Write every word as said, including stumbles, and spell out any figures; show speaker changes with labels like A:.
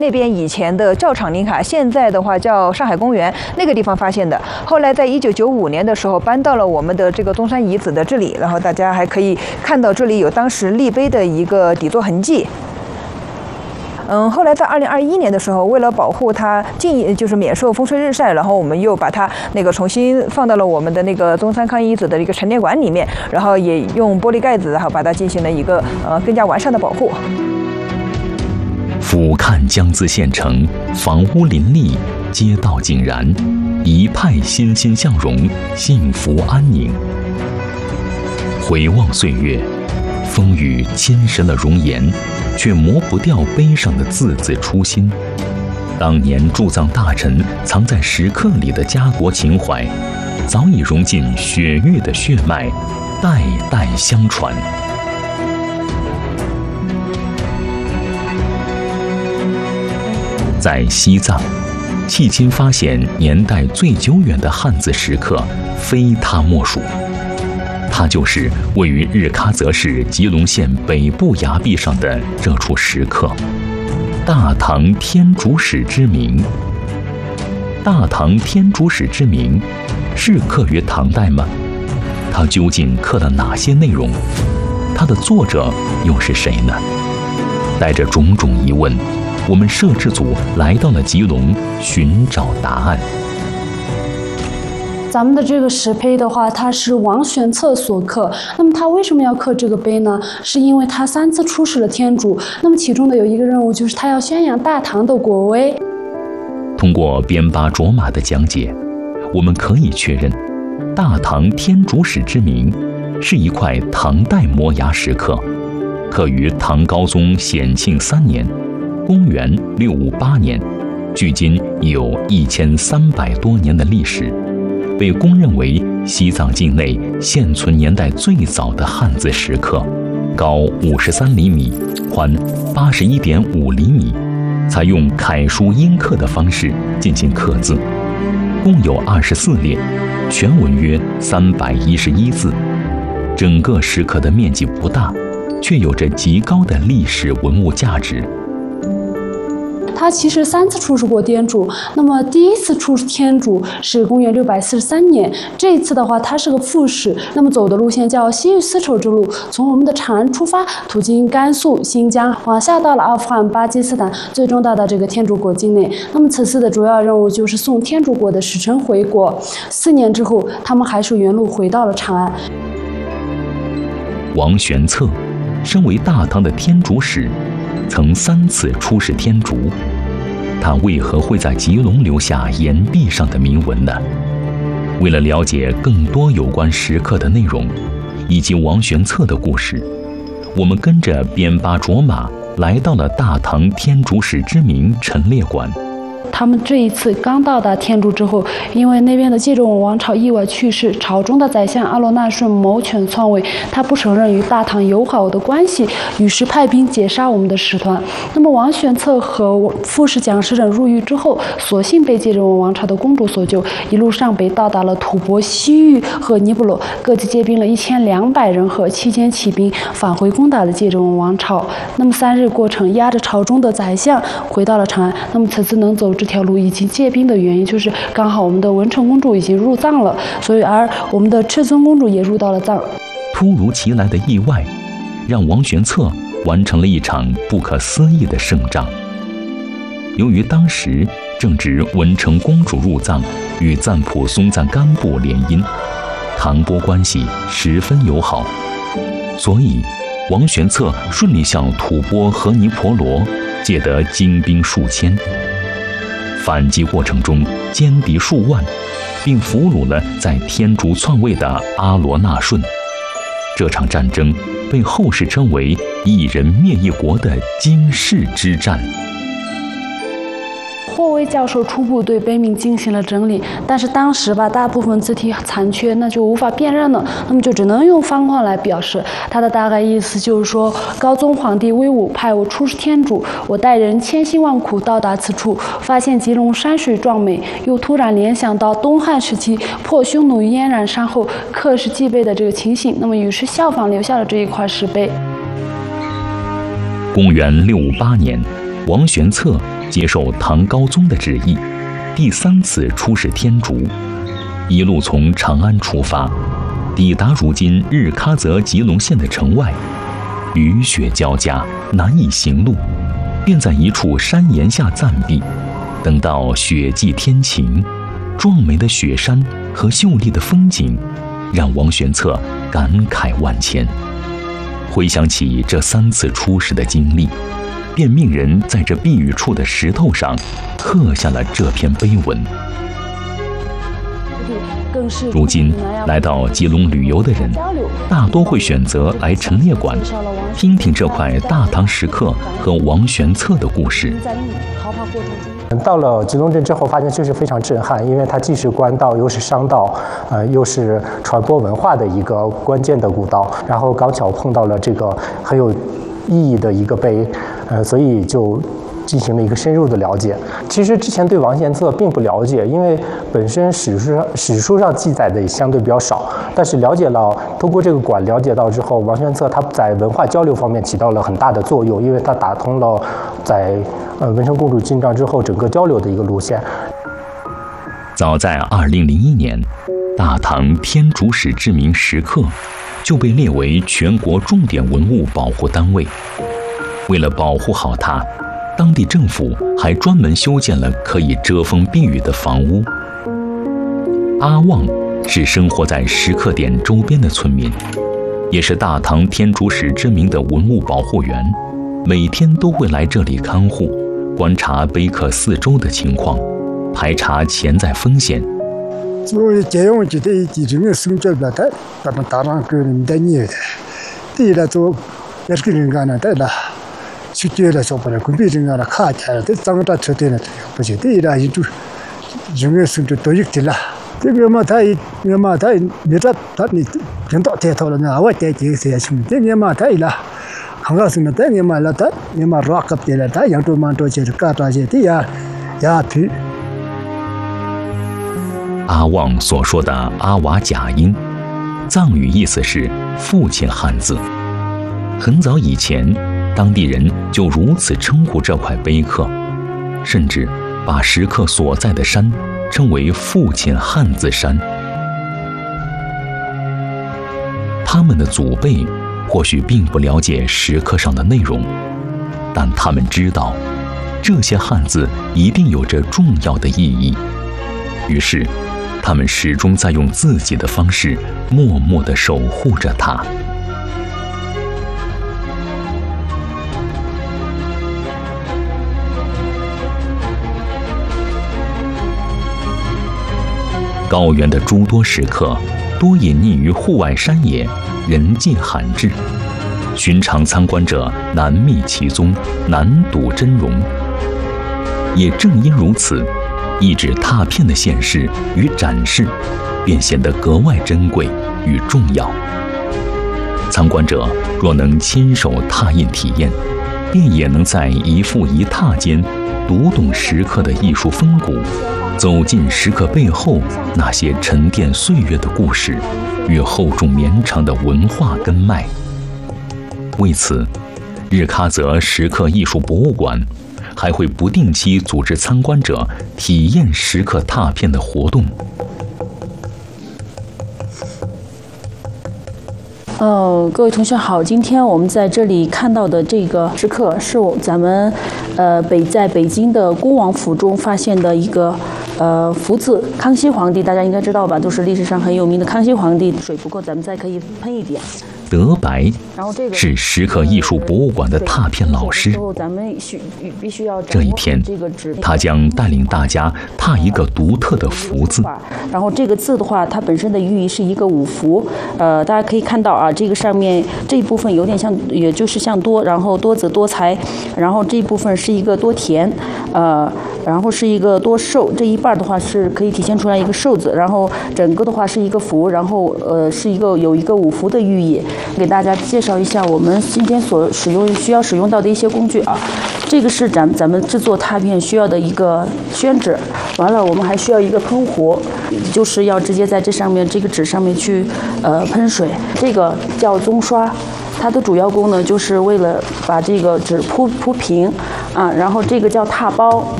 A: 那边以前的教场林卡，现在的话叫上海公园，那个地方发现的。后来在一九九五年的时候搬到了我们的这个中山遗址的这里，然后大家还可以看到这里有当时立碑的一个底座痕迹。嗯，后来在二零二一年的时候，为了保护它进就是免受风吹日晒，然后我们又把它那个重新放到了我们的那个中山抗遗址的一个陈列馆里面，然后也用玻璃盖子，然后把它进行了一个呃更加完善的保护。
B: 俯瞰江孜县城，房屋林立，街道井然，一派欣欣向荣，幸福安宁。回望岁月，风雨侵蚀了容颜，却磨不掉碑上的字字初心。当年驻藏大臣藏在石刻里的家国情怀，早已融进血域的血脉，代代相传。在西藏，迄今发现年代最久远的汉字石刻，非它莫属。它就是位于日喀则市吉隆县北部崖壁上的这处石刻——大唐天竺史之铭。大唐天竺史之铭是刻于唐代吗？它究竟刻了哪些内容？它的作者又是谁呢？带着种种疑问，我们摄制组来到了吉隆，寻找答案。
C: 咱们的这个石碑的话，它是王玄策所刻。那么他为什么要刻这个碑呢？是因为他三次出使了天竺，那么其中的有一个任务就是他要宣扬大唐的国威。
B: 通过边巴卓玛的讲解，我们可以确认，大唐天竺史之铭是一块唐代摩崖石刻，刻于唐高宗显庆三年，公元六五八年，距今已有一千三百多年的历史，被公认为西藏境内现存年代最早的汉字石刻，高五十三厘米，宽八十一点五厘米，采用楷书阴刻的方式进行刻字，共有二十四列，全文约三百一十一字。整个石刻的面积不大，却有着极高的历史文物价值。
C: 他其实三次出使过天竺，那么第一次出使天竺是公元六百四十三年，这一次的话他是个副使，那么走的路线叫西域丝绸之路，从我们的长安出发，途经甘肃、新疆，往下到了阿富汗、巴基斯坦，最终到达这个天竺国境内。那么此次的主要任务就是送天竺国的使臣回国。四年之后，他们还是原路回到了长安。
B: 王玄策身为大唐的天竺使，曾三次出使天竺，他为何会在吉隆留下岩壁上的铭文呢？为了了解更多有关石刻的内容，以及王玄策的故事，我们跟着边巴卓玛来到了大唐天竺史之铭陈列馆。
C: 他们这一次刚到达天竺之后，因为那边的戒重王朝意外去世，朝中的宰相阿罗那顺谋权篡位，他不承认与大唐友好的关系，于是派兵劫杀我们的使团。那么王玄策和副使蒋师整入狱之后，索性被戒重王朝的公主所救，一路上北到达了吐蕃、西域和尼泊罗，各自借兵了一千两百人和七千骑兵，返回攻打了戒重王朝。那么三日过程，押着朝中的宰相回到了长安。那么此次能走这条路以及借兵的原因，就是刚好我们的文成公主已经入藏了，所以而我们的赤尊公主也入到了藏。
B: 突如其来的意外，让王玄策完成了一场不可思议的胜仗。由于当时正值文成公主入藏与赞普松赞干布联姻，唐波关系十分友好，所以王玄策顺利向吐蕃和尼泊罗借得精兵数千。反击过程中歼敌数万，并俘虏了在天竺篡位的阿罗那顺。这场战争被后世称为一人灭一国的惊世之战。
C: 霍威教授初步对碑铭进行了整理，但是当时吧，大部分字体残缺，那就无法辨认了，那么就只能用方框来表示。它的大概意思就是说，高宗皇帝威武，派我出使天竺，我带人千辛万苦到达此处，发现吉隆山水壮美，又突然联想到东汉时期破匈奴燕然山后刻石祭碑的这个情形，那么于是效仿留下了这一块石碑。
B: 公元六五八年，王玄策接受唐高宗的旨意，第三次出使天竺，一路从长安出发，抵达如今日喀则吉隆县的城外。雨雪交加，难以行路，便在一处山岩下暂避。等到雪霁天晴，壮美的雪山和秀丽的风景，让王玄策感慨万千。回想起这三次出使的经历，便命人在这避雨处的石头上刻下了这篇碑文。如今来到吉隆旅游的人，大多会选择来陈列馆，听听这块大唐石刻和王玄策的故事。
D: 到了吉隆镇之后，发现确实非常震撼，因为它既是官道，又是商道，呃，又是传播文化的一个关键的古道。然后刚巧碰到了这个很有意义的一个碑，呃，所以就进行了一个深入的了解。其实之前对王玄策并不了解，因为本身史书上史书上记载的也相对比较少。但是了解了，通过这个馆了解到之后，王玄策他在文化交流方面起到了很大的作用，因为他打通了在呃文成公主进帐之后整个交流的一个路线。
B: 早在二零零一年，大唐天竺史知名石刻就被列为全国重点文物保护单位。为了保护好它，当地政府还专门修建了可以遮风避雨的房屋。阿旺是生活在石刻点周边的村民，也是大唐天竺史知名的文物保护员，每天都会来这里看护，观察碑刻四周的情况，排查潜在风险。
E: 我这样觉得这整个生活不太，咱们大唐个人的年的，第一来做也是个人干的，对了。去接了小朋友，准备人家的卡起来，这长大车队呢，不是第一来就人家生活都一起了。这个嘛，他这嘛他你这他你领导带头了呢，我带这个事情，这个嘛他了，刚刚是呢，这个嘛了他，你嘛 rock up 的了，他养着蛮多钱的，干这些的呀，呀皮。
B: 阿旺所说的阿瓦贾音，藏语意思是父亲汉字。很早以前，当地人就如此称呼这块碑刻，甚至把石刻所在的山称为父亲汉字山。他们的祖辈或许并不了解石刻上的内容，但他们知道这些汉字一定有着重要的意义，于是他们始终在用自己的方式默默地守护着它。高原的诸多石刻多隐匿于户外山野，人迹罕至，寻常参观者难觅其踪，难睹真容。也正因如此，一纸拓片的现世与展示便显得格外珍贵与重要。参观者若能亲手拓印体验，便也能在一幅一拓间读懂石刻的艺术风骨，走进石刻背后那些沉淀岁月的故事与厚重绵长的文化根脉。为此，日喀则石刻艺术博物馆还会不定期组织参观者体验石刻拓片的活动。
F: 呃，各位同学好，今天我们在这里看到的这个石刻是我咱们呃北在北京的恭王府中发现的一个呃福字，康熙皇帝大家应该知道吧，都是历史上很有名的康熙皇帝。水不够，咱们再可以喷一点。
B: 德白是石刻艺术博物馆的拓片老师。这一天，他将带领大家拓一个独特的福字。
F: 然后这个字的话，它本身的寓意是一个五福。呃，大家可以看到啊，这个上面这一部分有点像，也就是像多，然后多子多财，然后这一部分是一个多田，呃，然后是一个多寿，这一半的话是可以体现出来一个寿字，然后整个的话是一个福，然后呃是一个有一个五福的寓意。给大家介绍一下我们今天所使用需要使用到的一些工具啊，这个是咱咱们制作拓片需要的一个宣纸，完了我们还需要一个喷壶，就是要直接在这上面这个纸上面去呃喷水，这个叫棕刷。 它的主要功能就是为了把这个纸铺铺平啊，然后这个叫拓包，